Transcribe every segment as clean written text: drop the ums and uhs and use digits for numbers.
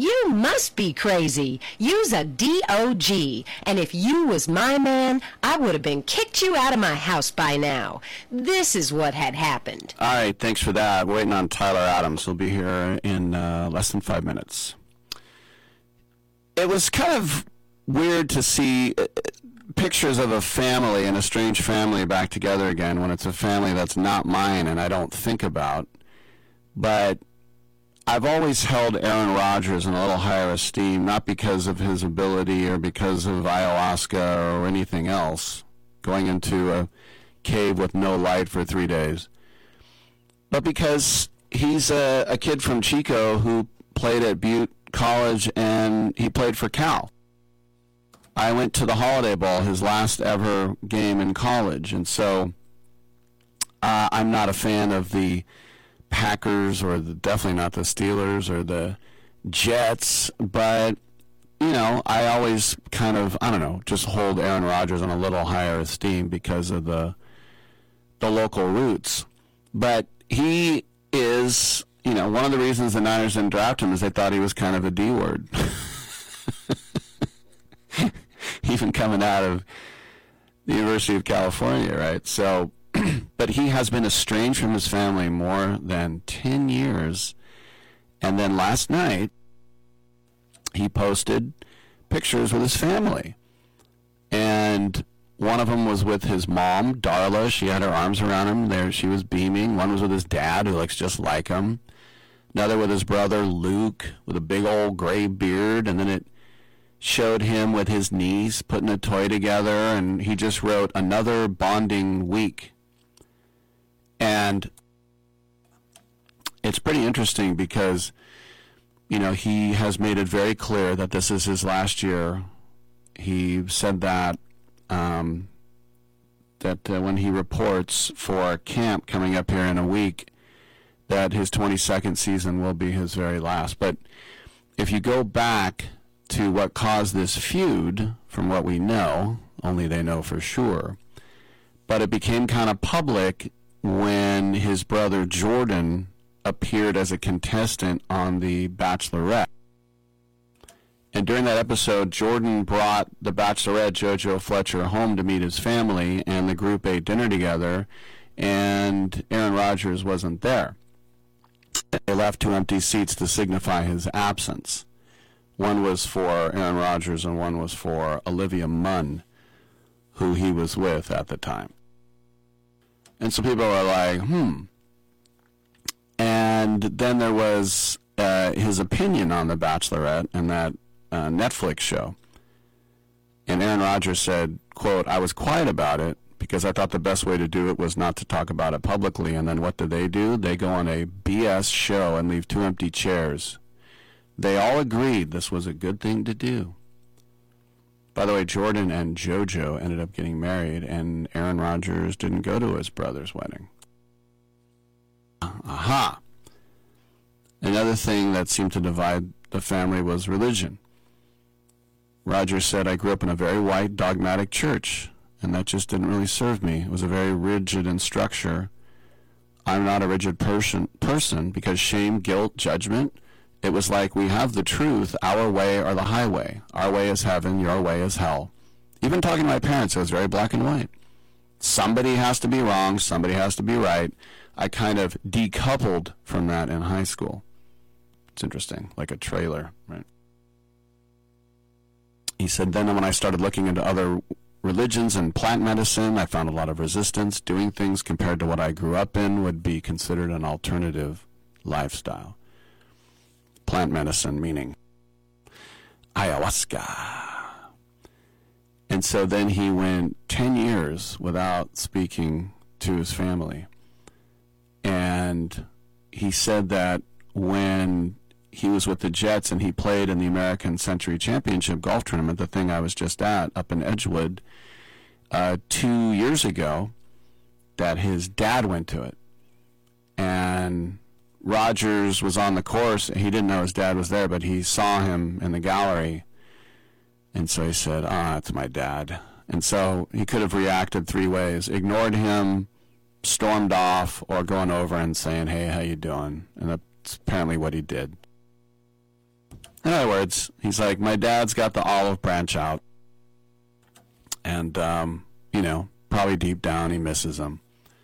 You must be crazy. You's a DOG. And if you was my man, I would have been kicked you out of my house by now. This is what had happened. All right, thanks for that. We're waiting on Tyler Adams. He'll be here in less than 5 minutes. It was kind of weird to see pictures of a family, an estranged family, back together again when it's a family that's not mine and I don't think about. But I've always held Aaron Rodgers in a little higher esteem, not because of his ability or because of ayahuasca or anything else, going into a cave with no light for 3 days, but because he's a kid from Chico who played at Butte College and he played for Cal. I went to the Holiday Bowl, his last ever game in college, and so I'm not a fan of the Packers or definitely not the Steelers or the Jets, but you know, I always kind of, I don't know, just hold Aaron Rodgers in a little higher esteem because of the local roots. But he is, you know, one of the reasons the Niners didn't draft him is they thought he was kind of a D-word. Even coming out of the University of California, right? So, but he has been estranged from his family more than 10 years. And then last night, he posted pictures with his family. And one of them was with his mom, Darla. She had her arms around him. There, she was beaming. One was with his dad, who looks just like him. Another with his brother, Luke, with a big old gray beard. And then it showed him with his niece putting a toy together. And he just wrote, "Another bonding week." And it's pretty interesting because, you know, he has made it very clear that this is his last year. He said that when he reports for camp coming up here in a week, that his 22nd season will be his very last. But if you go back to what caused this feud, from what we know, only they know for sure, but it became kind of public when his brother Jordan appeared as a contestant on The Bachelorette. And during that episode, Jordan brought the Bachelorette, JoJo Fletcher, home to meet his family, and the group ate dinner together, and Aaron Rodgers wasn't there. They left 2 empty seats to signify his absence. One was for Aaron Rodgers and one was for Olivia Munn, who he was with at the time. And so people were like, And then there was his opinion on The Bachelorette and that Netflix show. And Aaron Rodgers said, quote, "I was quiet about it because I thought the best way to do it was not to talk about it publicly." And then what do? They go on a BS show and leave 2 empty chairs. They all agreed this was a good thing to do. By the way, Jordan and JoJo ended up getting married, and Aaron Rodgers didn't go to his brother's wedding. Aha. Another thing that seemed to divide the family was religion. Rodgers said, "I grew up in a very white, dogmatic church, and that just didn't really serve me. It was a very rigid in structure. I'm not a rigid person because shame, guilt, judgment, it was like we have the truth, our way or the highway. Our way is heaven, your way is hell." Even talking to my parents, it was very black and white. Somebody has to be wrong, somebody has to be right. I kind of decoupled from that in high school. It's interesting, like a trailer, right? He said, then when I started looking into other religions and plant medicine, I found a lot of resistance. Doing things compared to what I grew up in would be considered an alternative lifestyle. Plant medicine meaning ayahuasca. And so then he went 10 years without speaking to his family. And he said that when he was with the Jets and he played in the American Century Championship golf tournament, the thing I was just at up in Edgewood 2 years ago, that his dad went to it. And Rodgers was on the course. He didn't know his dad was there, but he saw him in the gallery. And so he said, it's my dad. And so he could have reacted 3 ways: ignored him, stormed off, or going over and saying, "Hey, how you doing?" And that's apparently what he did. In other words, he's like, my dad's got the olive branch out. And, probably deep down he misses him.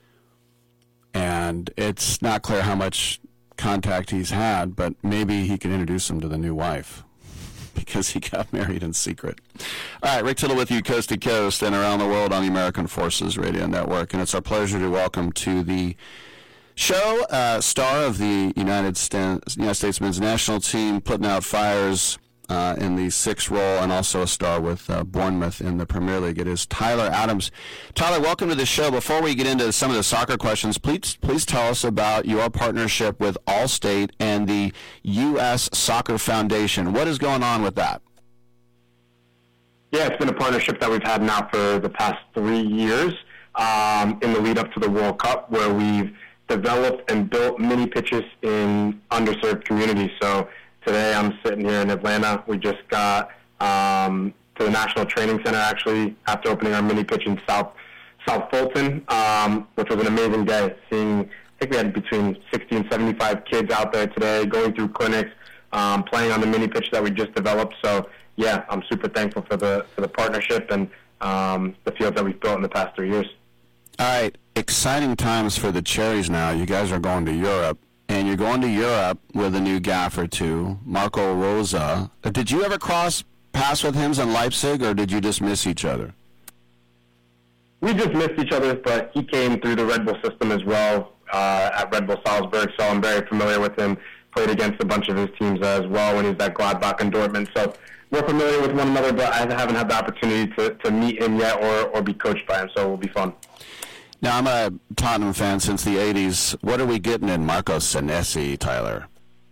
And it's not clear how much contact he's had, but maybe he can introduce him to the new wife because he got married in secret. All right, Rick Tittle with you coast to coast and around the world on the American Forces Radio Network. And it's our pleasure to welcome to the show star of the United States men's national team, putting out fires in the sixth role, and also a star with Bournemouth in the Premier League. It is Tyler Adams. Tyler, welcome to the show. Before we get into some of the soccer questions, please tell us about your partnership with Allstate and the U.S. Soccer Foundation. What is going on with that? Yeah, it's been a partnership that we've had now for the past 3 years in the lead up to the World Cup, where we've developed and built mini pitches in underserved communities. So today I'm sitting here in Atlanta. We just got to the National Training Center, actually, after opening our mini pitch in South Fulton, which was an amazing day. I think we had between 60 and 75 kids out there today going through clinics, playing on the mini pitch that we just developed. So, yeah, I'm super thankful for the partnership and the field that we've built in the past 3 years. All right, exciting times for the Cherries now. You guys are going to Europe. And you're going to Europe with a new gaffer, too, Marco Rosa. Did you ever cross paths with him in Leipzig, or did you just miss each other? We just missed each other, but he came through the Red Bull system as well at Red Bull Salzburg, so I'm very familiar with him. Played against a bunch of his teams as well when he was at Gladbach and Dortmund. So we're familiar with one another, but I haven't had the opportunity to meet him yet or be coached by him, so it will be fun. Now, I'm a Tottenham fan since the 80s. What are we getting in Marco Senesi, Tyler?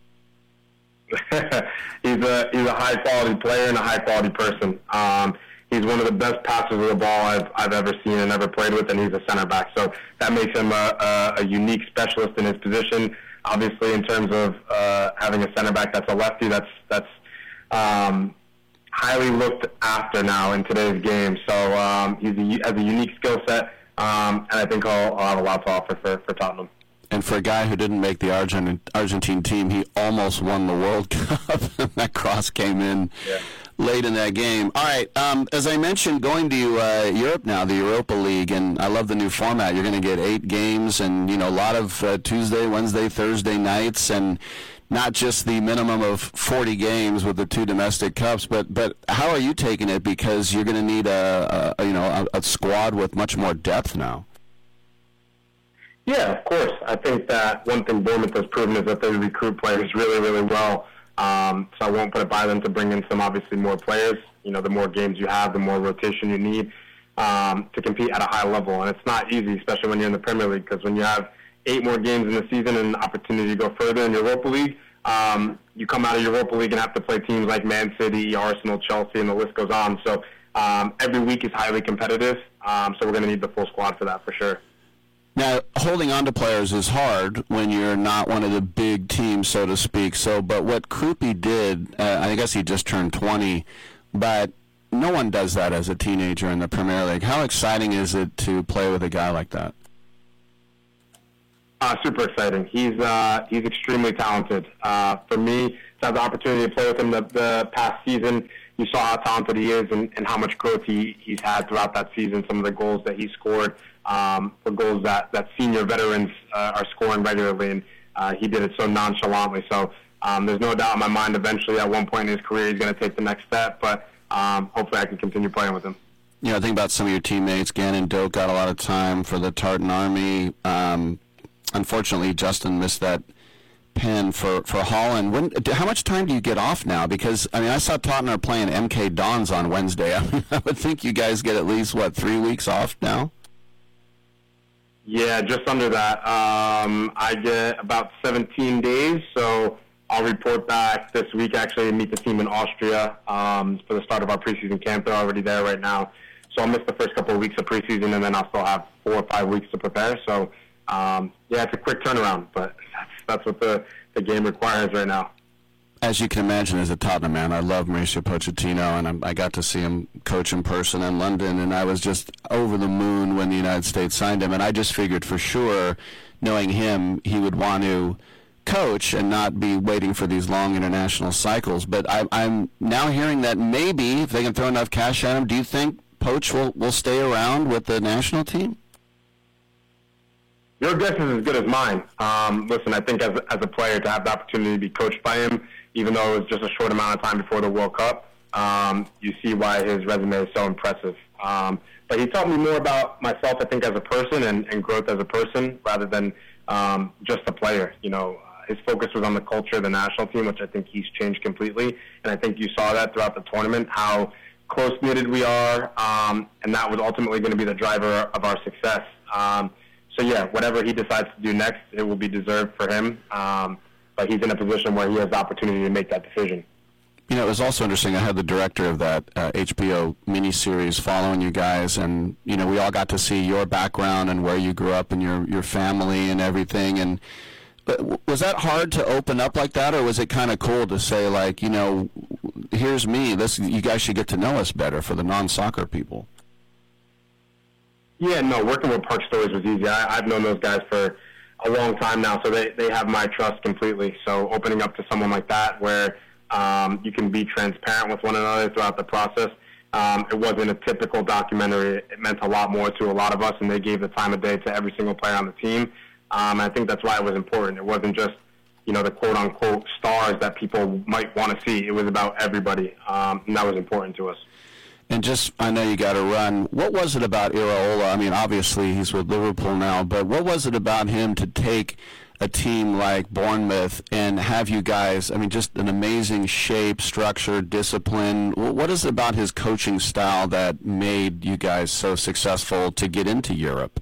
He's a high-quality player and a high-quality person. He's one of the best passers of the ball I've ever seen and ever played with, and he's a center back. So that makes him a unique specialist in his position. Obviously, in terms of having a center back that's a lefty, that's highly looked after now in today's game. So he has a unique skill set. And I think I'll have a lot to offer for Tottenham. And for a guy who didn't make the Argentine team, he almost won the World Cup. That cross came in late in that game. All right, as I mentioned, going to Europe now, the Europa League, and I love the new format. You're going to get 8 games and, a lot of Tuesday, Wednesday, Thursday nights, and not just the minimum of 40 games with the 2 domestic cups, but how are you taking it? Because you're going to need a squad with much more depth now. Yeah, of course. I think that one thing Bournemouth has proven is that they recruit players really, really well. So I won't put it by them to bring in some obviously more players. The more games you have, the more rotation you need to compete at a high level. And it's not easy, especially when you're in the Premier League, because when you have 8 more games in the season and an opportunity to go further in Europa League, you come out of Europa League and have to play teams like Man City, Arsenal, Chelsea, and the list goes on. So every week is highly competitive, so we're going to need the full squad for that for sure. Now, holding on to players is hard when you're not one of the big teams, so to speak. But what Krupi did, I guess he just turned 20, but no one does that as a teenager in the Premier League. How exciting is it to play with a guy like that? Super exciting. He's extremely talented. For me, to have the opportunity to play with him the past season, you saw how talented he is and how much growth he's had throughout that season, some of the goals that he scored, the goals that senior veterans are scoring regularly, and he did it so nonchalantly. So there's no doubt in my mind eventually at one point in his career he's going to take the next step, but hopefully I can continue playing with him. I think about some of your teammates. Gannon Doak got a lot of time for the Tartan Army. Unfortunately, Justin missed that pen for Holland. How much time do you get off now? Because, I saw Tottenham playing MK Dons on Wednesday. I would think you guys get at least, 3 weeks off now? Yeah, just under that. I get about 17 days, so I'll report back this week, actually, and meet the team in Austria for the start of our preseason camp. They're already there right now. So I'll miss the first couple of weeks of preseason, and then I'll still have 4 or 5 weeks to prepare. So, it's a quick turnaround, but that's what the game requires right now. As you can imagine, as a Tottenham man, I love Mauricio Pochettino, and I got to see him coach in person in London, and I was just over the moon when the United States signed him, and I just figured for sure, knowing him, he would want to coach and not be waiting for these long international cycles. But I'm now hearing that maybe if they can throw enough cash at him, do you think Poach will stay around with the national team? Your guess is as good as mine. Listen, I think as a player to have the opportunity to be coached by him, even though it was just a short amount of time before the World Cup, you see why his resume is so impressive. But he taught me more about myself, I think, as a person and growth as a person rather than just a player. You know, his focus was on the culture of the national team, which I think he's changed completely. And I think you saw that throughout the tournament, how close-knitted we are, and that was ultimately going to be the driver of our success. So, yeah, whatever he decides to do next, it will be deserved for him. But he's in a position where he has the opportunity to make that decision. You know, it was also interesting. I had the director of that HBO miniseries following you guys, and, you know, we all got to see your background and where you grew up and your family and everything. And but was that hard to open up like that, or was it kind of cool to say, like, you know, here's me, you guys should get to know us better for the non-soccer people? Yeah, no, working with Park Stories was easy. I've known those guys for a long time now, so they have my trust completely. So opening up to someone like that where you can be transparent with one another throughout the process. It wasn't a typical documentary. It meant a lot more to a lot of us, and they gave the time of day to every single player on the team. I think that's why it was important. It wasn't just, you know, the quote-unquote stars that people might want to see. It was about everybody, and that was important to us. And just, I know you got to run. What was it about Iraola? I mean, obviously he's with Liverpool now, but what was it about him to take a team like Bournemouth and have you guys, I mean, just an amazing shape, structure, discipline? What is it about his coaching style that made you guys so successful to get into Europe?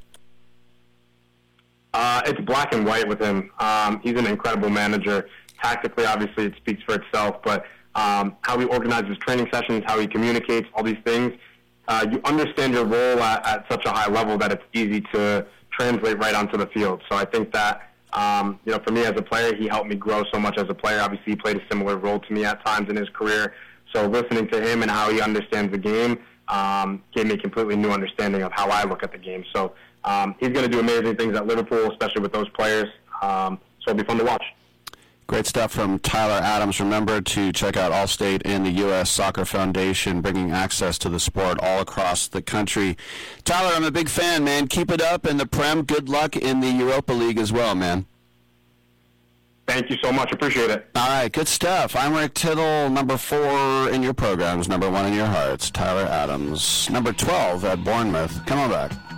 It's black and white with him. He's an incredible manager. Tactically, obviously, it speaks for itself, but how he organizes training sessions, how he communicates, all these things, you understand your role at such a high level that it's easy to translate right onto the field. So I think that, you know, for me as a player, he helped me grow so much as a player. Obviously, he played a similar role to me at times in his career. So listening to him and how he understands the game gave me a completely new understanding of how I look at the game. So he's going to do amazing things at Liverpool, especially with those players. So it'll be fun to watch. Great stuff from Tyler Adams. Remember to check out Allstate and the U.S. Soccer Foundation, bringing access to the sport all across the country. Tyler, I'm a big fan, man. Keep it up in the Prem. Good luck in the Europa League as well, man. Thank you so much. Appreciate it. All right, good stuff. I'm Rick Tittle, number 4 in your programs, number 1 in your hearts. Tyler Adams, number 12 at Bournemouth. Come on back.